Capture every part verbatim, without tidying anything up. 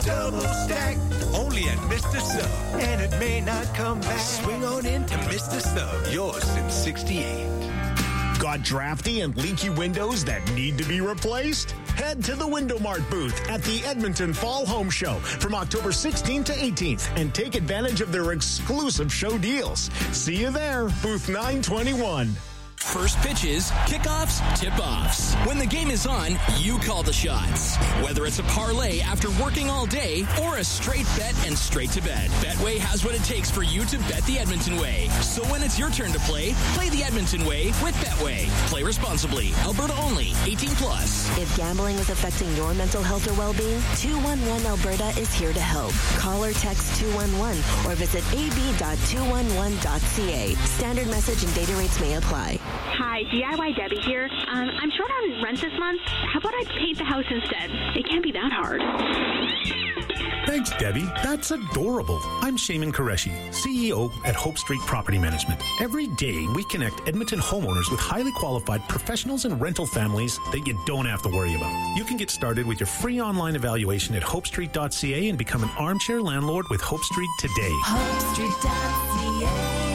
Double stack, only at Mister Sub. And it may not come back. Swing on into Mister Sub, yours since sixty-eight. Got drafty and leaky windows that need to be replaced? Head to the Window Mart booth at the Edmonton Fall Home Show from October sixteenth to eighteenth and take advantage of their exclusive show deals. See you there, booth nine twenty-one. First pitches, kickoffs, tip-offs. When the game is on, you call the shots. Whether it's a parlay after working all day or a straight bet and straight to bed, Betway has what it takes for you to bet the Edmonton way. So when it's your turn to play, play the Edmonton way with Betway. Play responsibly. Alberta only. eighteen plus. If gambling is affecting your mental health or well-being, two one one Alberta is here to help. Call or text two one one or visit a b dot two one one dot c a. Standard message and data rates may apply. Hi, D I Y Debbie here. Um, I'm short on rent this month. How about I paint the house instead? It can't be that hard. Thanks, Debbie. That's adorable. I'm Shaman Qureshi, C E O at Hope Street Property Management. Every day, we connect Edmonton homeowners with highly qualified professionals and rental families that you don't have to worry about. You can get started with your free online evaluation at hope street dot c a and become an armchair landlord with Hope Street today. hope street dot c a.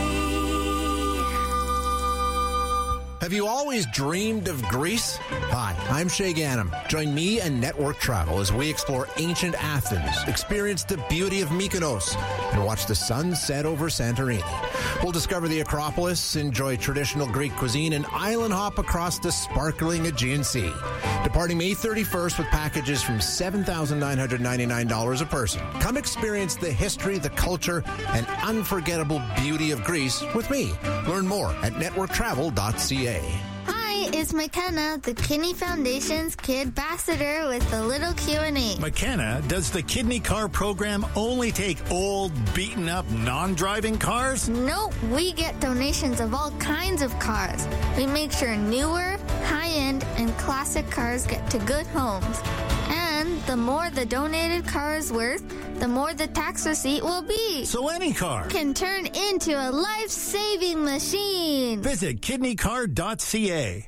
Have you always dreamed of Greece? Hi, I'm Shay Ganem. Join me and Network Travel as we explore ancient Athens, experience the beauty of Mykonos, and watch the sun set over Santorini. We'll discover the Acropolis, enjoy traditional Greek cuisine, and island hop across the sparkling Aegean Sea. Departing May thirty-first with packages from seven thousand nine hundred ninety-nine dollars a person. Come experience the history, the culture, and unforgettable beauty of Greece with me. Learn more at network travel dot c a. Hi, it's McKenna, the Kidney Foundation's Kid Ambassador with a little Q and A. McKenna, does the Kidney Car program only take old, beaten-up, non-driving cars? Nope, we get donations of all kinds of cars. We make sure newer, high-end, and classic cars get to good homes. And the more the donated car is worth, the more the tax receipt will be. So any car can turn into a life-saving machine. Visit kidney car dot c a.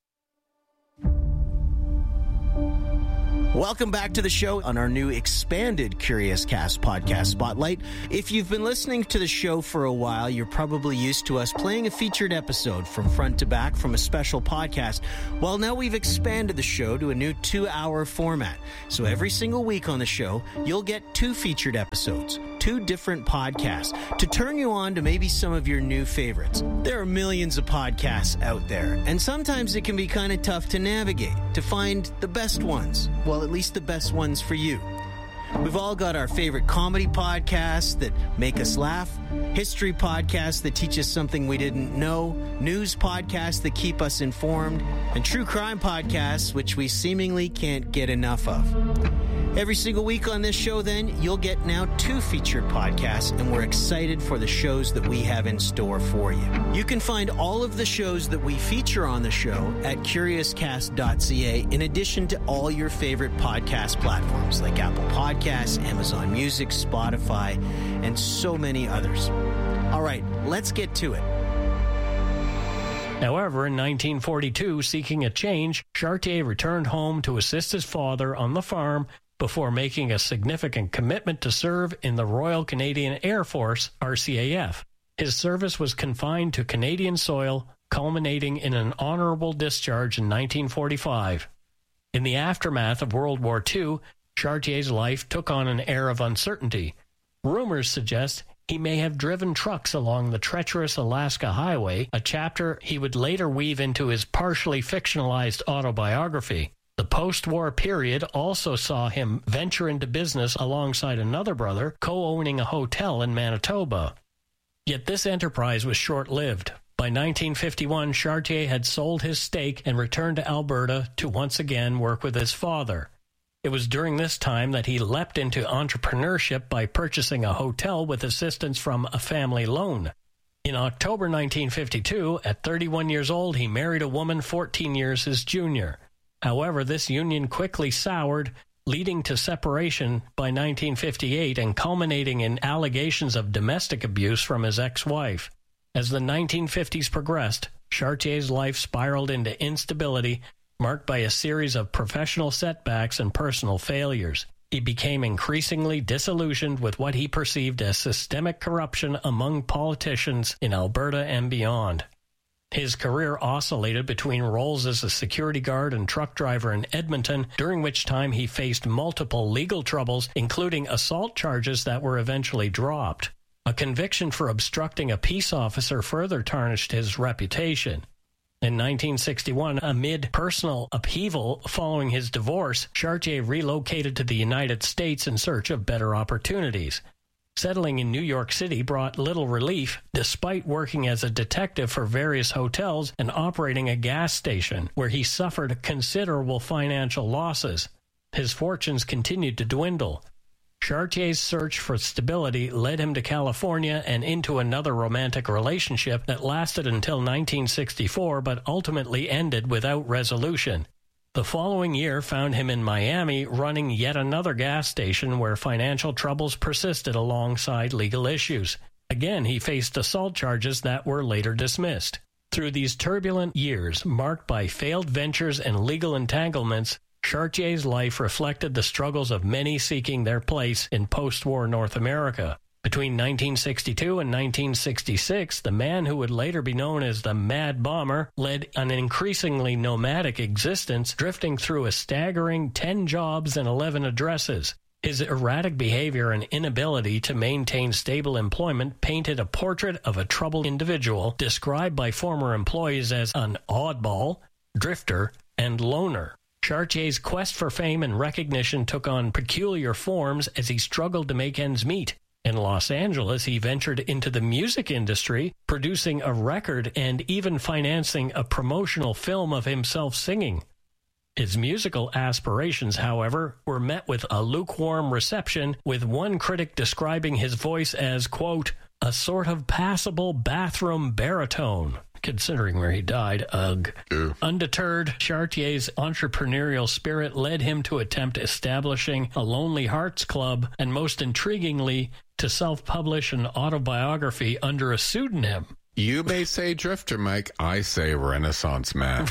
Welcome back to the show on our new expanded Curious Cast podcast spotlight. If you've been listening to the show for a while, you're probably used to us playing a featured episode from front to back from a special podcast. Well, now we've expanded the show to a new two-hour format. So every single week on the show, you'll get two featured episodes, two different podcasts, to turn you on to maybe some of your new favorites. There are millions of podcasts out there, and sometimes it can be kind of tough to navigate, to find the best ones. Well, at least the best ones for you. We've all got our favorite comedy podcasts that make us laugh, history podcasts that teach us something we didn't know, news podcasts that keep us informed, and true crime podcasts which we seemingly can't get enough of. Every single week on this show, then, you'll get now two featured podcasts, and we're excited for the shows that we have in store for you. You can find all of the shows that we feature on the show at curious cast dot c a, in addition to all your favorite podcast platforms like Apple Podcasts, Amazon Music, Spotify, and so many others. All right, let's get to it. However, in nineteen forty-two, seeking a change, Chartier returned home to assist his father on the farm before making a significant commitment to serve in the Royal Canadian Air Force, R C A F. His service was confined to Canadian soil, culminating in an honorable discharge in nineteen forty-five. In the aftermath of World War Two, Chartier's life took on an air of uncertainty. Rumors suggest he may have driven trucks along the treacherous Alaska Highway, a chapter he would later weave into his partially fictionalized autobiography. The post-war period also saw him venture into business alongside another brother, co-owning a hotel in Manitoba. Yet this enterprise was short-lived. By nineteen fifty-one, Chartier had sold his stake and returned to Alberta to once again work with his father. It was during this time that he leapt into entrepreneurship by purchasing a hotel with assistance from a family loan. In October nineteen fifty-two, at thirty-one years old, he married a woman fourteen years his junior. However, this union quickly soured, leading to separation by nineteen fifty-eight and culminating in allegations of domestic abuse from his ex-wife. As the nineteen fifties progressed, Chartier's life spiraled into instability, marked by a series of professional setbacks and personal failures. he became increasingly disillusioned with what he perceived as systemic corruption among politicians in Alberta and beyond. His career oscillated between roles as a security guard and truck driver in Edmonton, during which time he faced multiple legal troubles, including assault charges that were eventually dropped. A conviction for obstructing a peace officer further tarnished his reputation. In nineteen sixty-one, amid personal upheaval following his divorce, Chartier relocated to the United States in search of better opportunities. Settling in New York City brought little relief, despite working as a detective for various hotels and operating a gas station, where he suffered considerable financial losses. His fortunes continued to dwindle. Chartier's search for stability led him to California and into another romantic relationship that lasted until nineteen sixty-four but ultimately ended without resolution. The following year found him in Miami running yet another gas station where financial troubles persisted alongside legal issues. Again, he faced assault charges that were later dismissed. Through these turbulent years, marked by failed ventures and legal entanglements, Chartier's life reflected the struggles of many seeking their place in post-war North America. Between nineteen sixty-two and nineteen sixty-six, the man who would later be known as the Mad Bomber led an increasingly nomadic existence, drifting through a staggering ten jobs and eleven addresses. His erratic behavior and inability to maintain stable employment painted a portrait of a troubled individual, described by former employees as an oddball, drifter, and loner. Chartier's quest for fame and recognition took on peculiar forms as he struggled to make ends meet. In Los Angeles, he ventured into the music industry, producing a record and even financing a promotional film of himself singing. His musical aspirations, however, were met with a lukewarm reception, with one critic describing his voice as, quote, a sort of passable bathroom baritone. Considering where he died, ugh. Ew. Undeterred, Chartier's entrepreneurial spirit led him to attempt establishing a Lonely Hearts Club, and most intriguingly, to self-publish an autobiography under a pseudonym. You may say drifter, Mike. I say Renaissance man.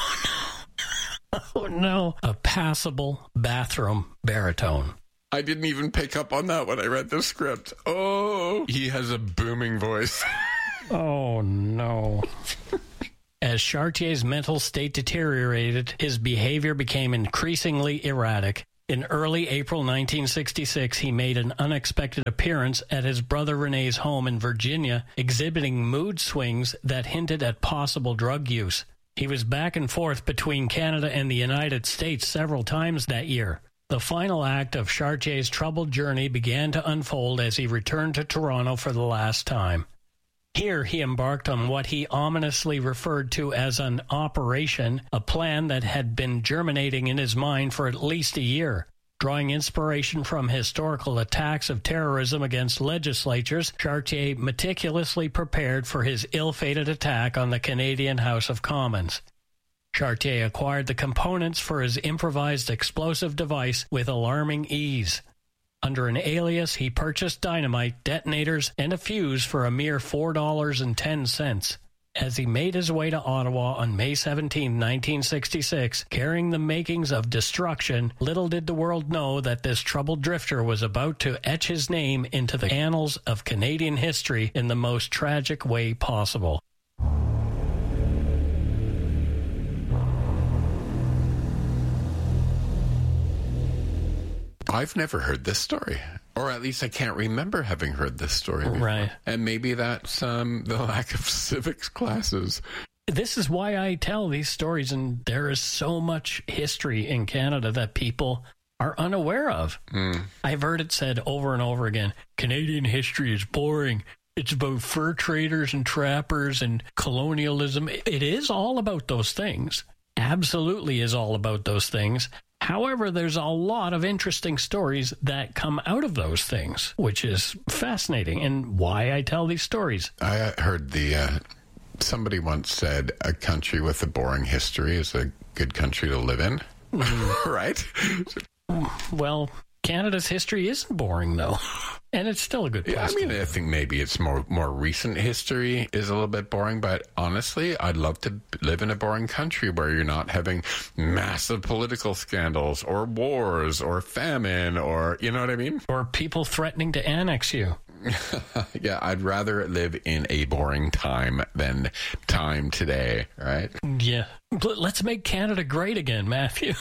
Oh, no. A passable bathroom baritone. I didn't even pick up on that when I read the script. Oh, he has a booming voice. Oh, no. As Chartier's mental state deteriorated, his behavior became increasingly erratic. In early April nineteen sixty-six, he made an unexpected appearance at his brother René's home in Virginia, exhibiting mood swings that hinted at possible drug use. He was back and forth between Canada and the United States several times that year. The final act of Chartier's troubled journey began to unfold as he returned to Toronto for the last time. Here he embarked on what he ominously referred to as an operation, a plan that had been germinating in his mind for at least a year. Drawing inspiration from historical attacks of terrorism against legislatures, Chartier meticulously prepared for his ill-fated attack on the Canadian House of Commons. Chartier acquired the components for his improvised explosive device with alarming ease. Under an alias, he purchased dynamite, detonators, and a fuse for a mere four dollars and ten cents. As he made his way to Ottawa on May seventeenth, nineteen sixty-six, carrying the makings of destruction, little did the world know that this troubled drifter was about to etch his name into the annals of Canadian history in the most tragic way possible. I've never heard this story, or at least I can't remember having heard this story before. Right. And maybe that's um, the lack of civics classes. This is why I tell these stories, and there is so much history in Canada that people are unaware of. Mm. I've heard it said over and over again, Canadian history is boring. It's about fur traders and trappers and colonialism. It is all about those things. Absolutely is all about those things. However, there's a lot of interesting stories that come out of those things, which is fascinating, and why I tell these stories. I heard the uh, somebody once said a country with a boring history is a good country to live in, mm. Right? Well, Canada's history isn't boring, though. And it's still a good place. Yeah, I mean, I think maybe it's more more recent history is a little bit boring, but honestly, I'd love to live in a boring country where you're not having massive political scandals or wars or famine or, you know what I mean? Or people threatening to annex you. Yeah, I'd rather live in a boring time than time today, right? Yeah. But let's make Canada great again, Matthew.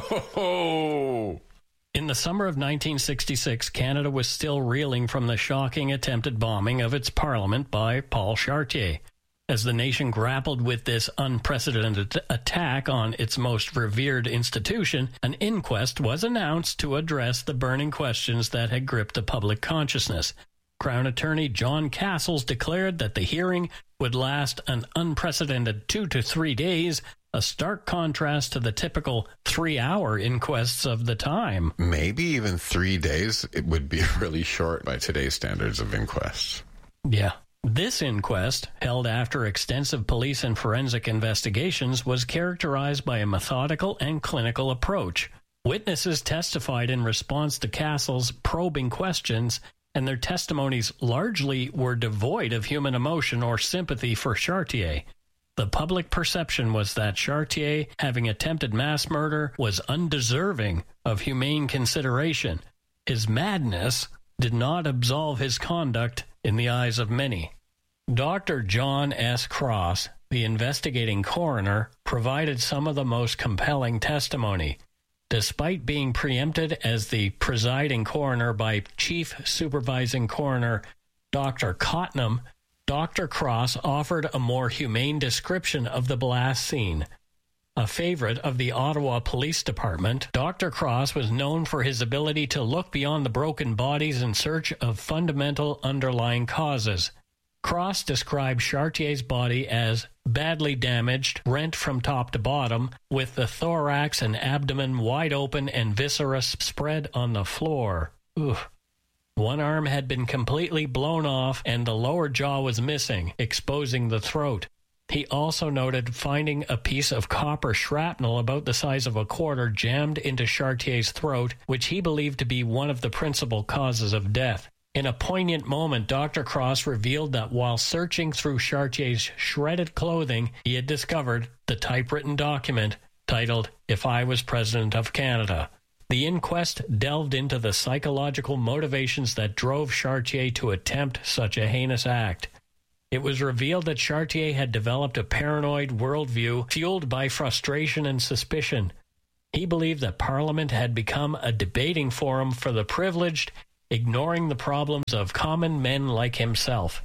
Oh. In the summer of nineteen sixty-six, Canada was still reeling from the shocking attempted bombing of its parliament by Paul Chartier. As the nation grappled with this unprecedented attack on its most revered institution, an inquest was announced to address the burning questions that had gripped the public consciousness. Crown Attorney John Castles declared that the hearing would last an unprecedented two to three days, a stark contrast to the typical three-hour inquests of the time. Maybe even three days, it would be really short by today's standards of inquests. Yeah. This inquest, held after extensive police and forensic investigations, was characterized by a methodical and clinical approach. Witnesses testified in response to Castle's probing questions, and their testimonies largely were devoid of human emotion or sympathy for Chartier. The public perception was that Chartier, having attempted mass murder, was undeserving of humane consideration. His madness did not absolve his conduct in the eyes of many. Doctor John S. Cross, the investigating coroner, provided some of the most compelling testimony. Despite being preempted as the presiding coroner by Chief Supervising Coroner Doctor Cotnam, Doctor Cross offered a more humane description of the blast scene. A favorite of the Ottawa Police Department, Doctor Cross was known for his ability to look beyond the broken bodies in search of fundamental underlying causes. Cross described Chartier's body as badly damaged, rent from top to bottom, with the thorax and abdomen wide open and viscera spread on the floor. Oof. One arm had been completely blown off and the lower jaw was missing, exposing the throat. He also noted finding a piece of copper shrapnel about the size of a quarter jammed into Chartier's throat, which he believed to be one of the principal causes of death. In a poignant moment, Doctor Cross revealed that while searching through Chartier's shredded clothing, he had discovered the typewritten document titled, "If I Was President of Canada." The inquest delved into the psychological motivations that drove Chartier to attempt such a heinous act. It was revealed that Chartier had developed a paranoid worldview fueled by frustration and suspicion. He believed that Parliament had become a debating forum for the privileged, ignoring the problems of common men like himself.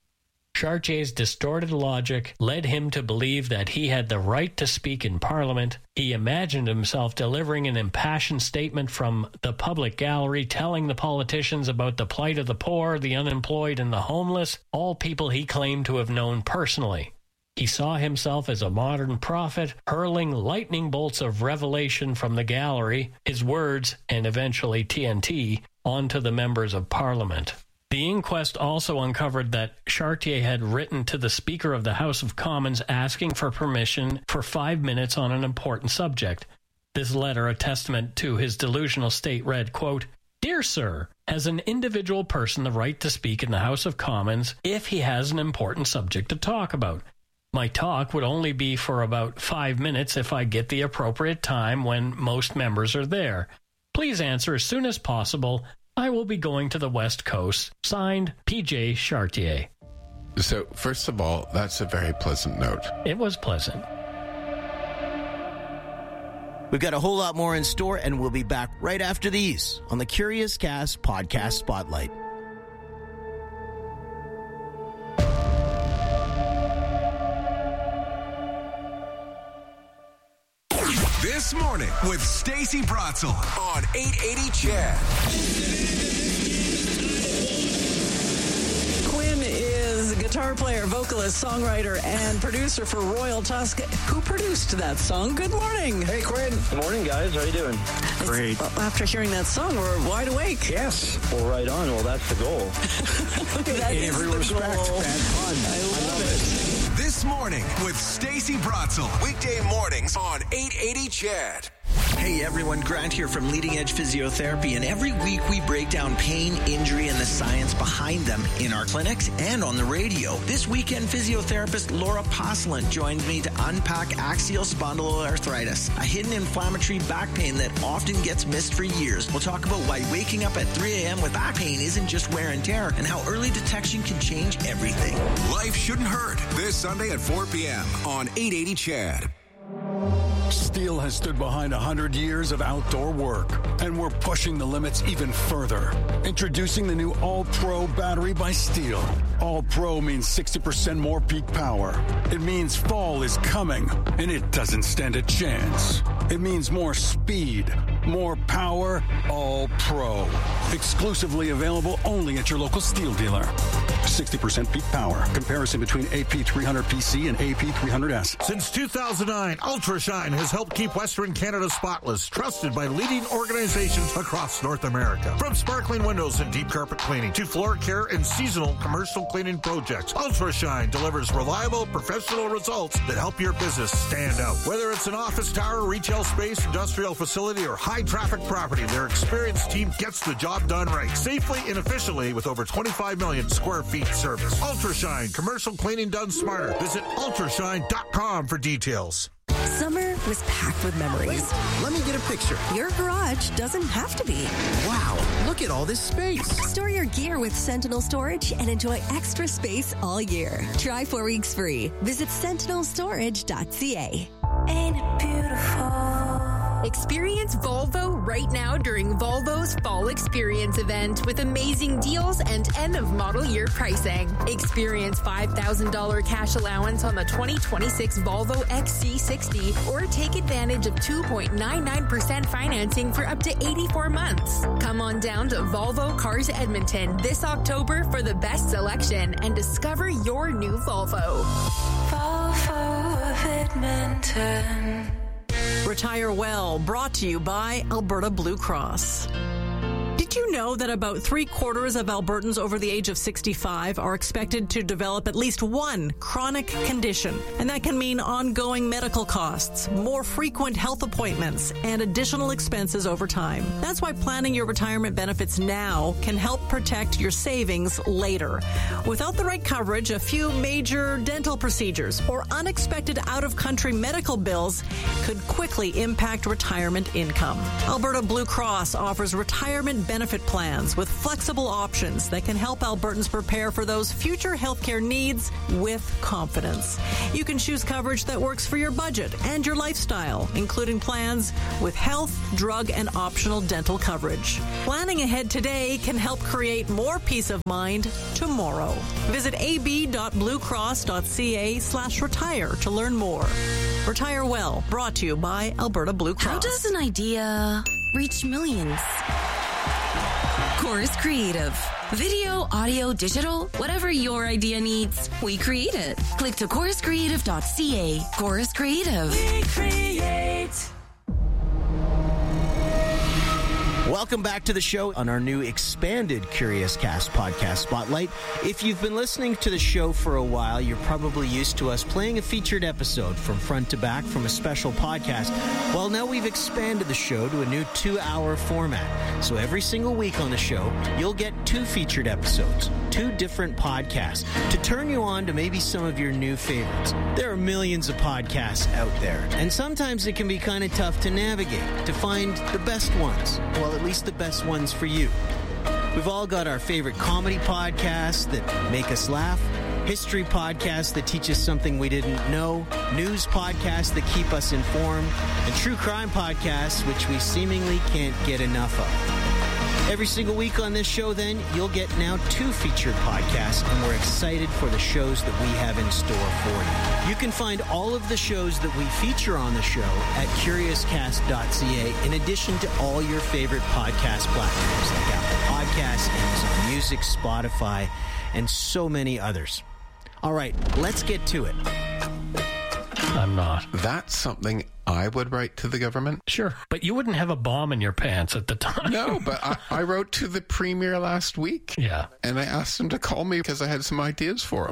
Chartier's distorted logic led him to believe that he had the right to speak in Parliament. He imagined himself delivering an impassioned statement from the public gallery telling the politicians about the plight of the poor, the unemployed, and the homeless, all people he claimed to have known personally. He saw himself as a modern prophet, hurling lightning bolts of revelation from the gallery, his words, and eventually T N T, onto the members of Parliament. The inquest also uncovered that Chartier had written to the Speaker of the House of Commons asking for permission for five minutes on an important subject. This letter, a testament to his delusional state, read, quote, "Dear Sir, has an individual person the right to speak in the House of Commons if he has an important subject to talk about? My talk would only be for about five minutes if I get the appropriate time when most members are there. Please answer as soon as possible. I will be going to the West Coast. Signed, P J Chartier." So, first of all, that's a very pleasant note. It was pleasant. We've got a whole lot more in store, and we'll be back right after these on the Curious Cast Podcast Spotlight. This Morning with Stacey Bratzel on eight eighty C H A D. Quinn is a guitar player, vocalist, songwriter, and producer for Royal Tusk, who produced that song. Good morning. Hey, Quinn. Good morning, guys. How you doing? Great. Well, after hearing that song, we're wide awake. Yes. Well, right on. Well, that's the goal. That In is every the respect. goal. Bad fun. I love, I love it. This Morning with Stacey Bratzel. Weekday mornings on eight eighty C H A D. Hey everyone, Grant here from Leading Edge Physiotherapy, and every week we break down pain, injury, and the science behind them in our clinics and on the radio. This weekend, physiotherapist Laura Posselin joined me to unpack axial spondyloarthritis, a hidden inflammatory back pain that often gets missed for years. We'll talk about why waking up at three a.m. with back pain isn't just wear and tear, and how early detection can change everything. Life shouldn't hurt. This Sunday at four p.m. on eight eighty C H A D. Steel has stood behind one hundred years of outdoor work, and we're pushing the limits even further. Introducing the new All-Pro battery by Steel. All-Pro means sixty percent more peak power. It means fall is coming, and it doesn't stand a chance. It means more speed, more power, All-Pro. Exclusively available only at your local Steel dealer. sixty percent peak power. Comparison between A P three hundred P C and A P three hundred S. Since two thousand nine, UltraShine has helped keep Western Canada spotless, trusted by leading organizations across North America. From sparkling windows and deep carpet cleaning to floor care and seasonal commercial cleaning projects, UltraShine delivers reliable, professional results that help your business stand out. Whether it's an office tower, retail space, industrial facility, or high-traffic property, their experienced team gets the job done right, safely and efficiently with over twenty-five million square feet service. UltraShine, commercial cleaning done smarter. Visit ultrashine dot com for details. Summer was packed with memories. Let me get a picture. Your garage doesn't have to be. Wow, look at all this space. Store your gear with Sentinel Storage and enjoy extra space all year. Try four weeks free. Visit sentinel storage dot c a. Ain't it beautiful? Experience Volvo right now during Volvo's Fall Experience event with amazing deals and end of model year pricing. Experience five thousand dollars cash allowance on the twenty twenty-six Volvo X C sixty or take advantage of two point nine nine percent financing for up to eighty-four months. Come on down to Volvo Cars Edmonton this October for the best selection and discover your new Volvo. Volvo of Edmonton. Retire Well, brought to you by Alberta Blue Cross. Did you know that about three quarters of Albertans over the age of sixty-five are expected to develop at least one chronic condition? And that can mean ongoing medical costs, more frequent health appointments, and additional expenses over time. That's why planning your retirement benefits now can help protect your savings later. Without the right coverage, a few major dental procedures or unexpected out-of-country medical bills could quickly impact retirement income. Alberta Blue Cross offers retirement benefit plans with flexible options that can help Albertans prepare for those future healthcare needs with confidence. You can choose coverage that works for your budget and your lifestyle, including plans with health, drug, and optional dental coverage. Planning ahead today can help create more peace of mind tomorrow. Visit ab.bluecross.ca slash retire to learn more. Retire Well, brought to you by Alberta Blue Cross. How does an idea reach millions? Chorus Creative. Video, audio, digital, whatever your idea needs, we create it. Click to chorus creative dot c a. Chorus Creative. We create. Welcome back to the show on our new expanded Curious Cast podcast spotlight. If you've been listening to the show for a while, you're probably used to us playing a featured episode from front to back from a special podcast. Well, now we've expanded the show to a new two-hour format. So every single week on the show, you'll get two featured episodes, two different podcasts, to turn you on to maybe some of your new favorites. There are millions of podcasts out there, and sometimes it can be kind of tough to navigate, to find the best ones. Well, at least the best ones for you. We've all got our favorite comedy podcasts that make us laugh, history podcasts that teach us something we didn't know, news podcasts that keep us informed, and true crime podcasts which we seemingly can't get enough of. Every single week on this show, then, you'll get now two featured podcasts, and we're excited for the shows that we have in store for you. You can find all of the shows that we feature on the show at curious cast dot c a, in addition to all your favorite podcast platforms like Apple Podcasts, Amazon Music, Spotify, and so many others. All right, let's get to it. I'm not. That's something I would write to the government. Sure, but you wouldn't have a bomb in your pants at the time. No, but I, I wrote to the premier last week. Yeah. And I asked him to call me because I had some ideas for him.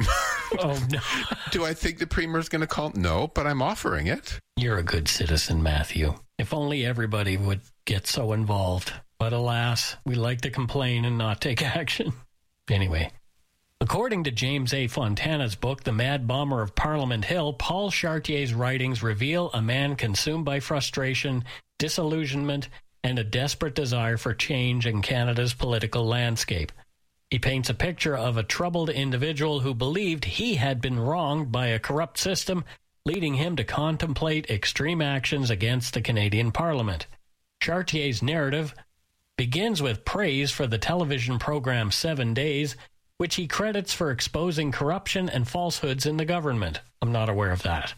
Oh, no. Do I think the Premier's going to call? No, but I'm offering it. You're a good citizen, Matthew. If only everybody would get so involved. But alas, we like to complain and not take action. Anyway, according to James A. Fontana's book, The Mad Bomber of Parliament Hill, Paul Chartier's writings reveal a man consumed by frustration, disillusionment, and a desperate desire for change in Canada's political landscape. He paints a picture of a troubled individual who believed he had been wronged by a corrupt system, leading him to contemplate extreme actions against the Canadian Parliament. Chartier's narrative begins with praise for the television program Seven Days, which he credits for exposing corruption and falsehoods in the government. I'm not aware of that.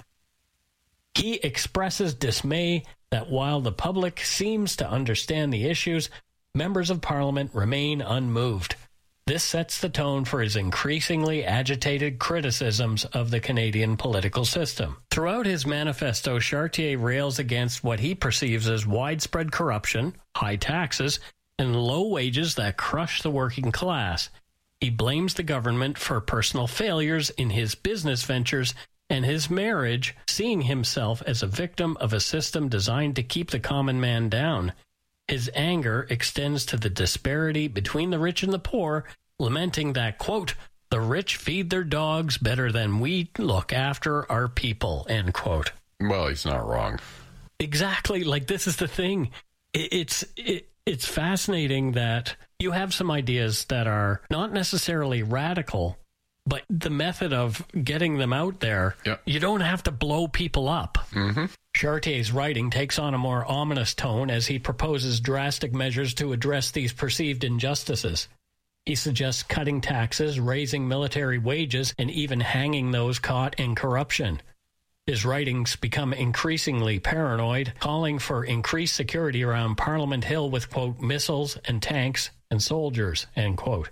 He expresses dismay that while the public seems to understand the issues, members of Parliament remain unmoved. This sets the tone for his increasingly agitated criticisms of the Canadian political system. Throughout his manifesto, Chartier rails against what he perceives as widespread corruption, high taxes, and low wages that crush the working class. He blames the government for personal failures in his business ventures and his marriage, seeing himself as a victim of a system designed to keep the common man down. His anger extends to the disparity between the rich and the poor, lamenting that, quote, the rich feed their dogs better than we look after our people, end quote. Well, he's not wrong. Exactly. Like, this is the thing. It, it's it, it's fascinating that you have some ideas that are not necessarily radical, but the method of getting them out there, yep. You don't have to blow people up. Mm-hmm. Chartier's writing takes on a more ominous tone as he proposes drastic measures to address these perceived injustices. He suggests cutting taxes, raising military wages, and even hanging those caught in corruption. His writings become increasingly paranoid, calling for increased security around Parliament Hill with, quote, missiles and tanks and soldiers, end quote.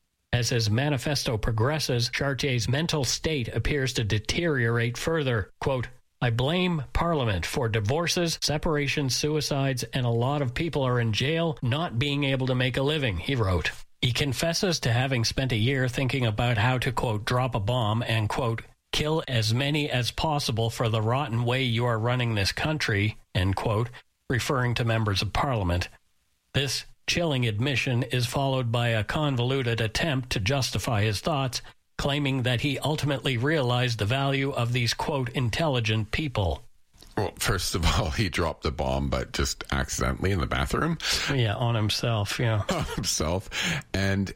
As his manifesto progresses, Chartier's mental state appears to deteriorate further, quote, I blame Parliament for divorces, separations, suicides, and a lot of people are in jail not being able to make a living, he wrote. He confesses to having spent a year thinking about how to, quote, drop a bomb and, quote, kill as many as possible for the rotten way you are running this country, end quote, referring to members of Parliament. This chilling admission is followed by a convoluted attempt to justify his thoughts, claiming that he ultimately realized the value of these, quote, intelligent people. Well, first of all, he dropped the bomb, but just accidentally in the bathroom. Yeah, on himself, yeah. On himself. And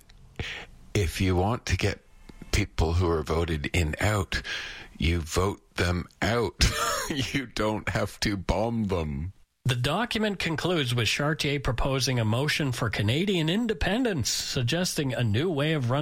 if you want to get people who are voted in out, you vote them out. You don't have to bomb them. The document concludes with Chartier proposing a motion for Canadian independence, suggesting a new way of running